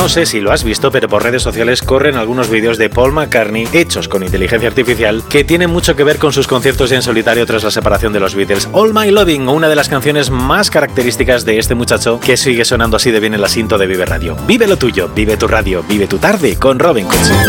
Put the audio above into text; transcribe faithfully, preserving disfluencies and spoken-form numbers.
No sé si lo has visto, pero por redes sociales corren algunos vídeos de Paul McCartney hechos con inteligencia artificial que tienen mucho que ver con sus conciertos en solitario tras la separación de los Beatles. All My Loving, una de las canciones más características de este muchacho que sigue sonando así de bien en la cinta de Vive Radio. Vive lo tuyo, vive tu radio, vive tu tarde con Robin Cootsy.